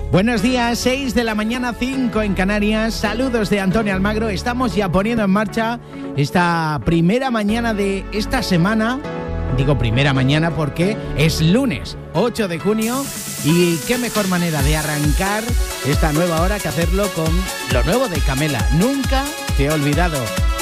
Buenos días, 6 de la mañana, 5 en Canarias. Saludos de Antonio Almagro. Estamos ya poniendo en marcha esta primera mañana de esta semana. Digo primera mañana porque es lunes 8 de junio y qué mejor manera de arrancar esta nueva hora que hacerlo con lo nuevo de Camela. Nunca te he olvidado.